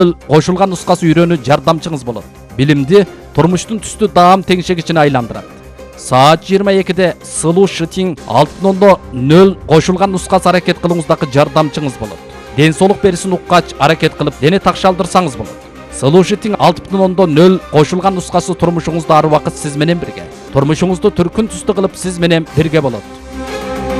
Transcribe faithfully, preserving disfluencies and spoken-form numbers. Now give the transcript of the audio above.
кошулган нускасы үйрөнүү жардамчыңыз болот. Билимди турмуштун түстүү даам теңшегичине айландырат. Саат жыйырма экиде Slow Shitting алты ноль ноль кошулган нускасы аракет кылууңуздагы жардамчыңыз болот. Ден соолук берисин уккач аракет кылып дене такшалдырсаңыз болот. Slow Shitting алты ноль ноль кошулган нускасы турмушуңузда ар убакыт сиз менен бирге. Турмушуңузду түркүн түстүү кылып сиз менен бирге болот.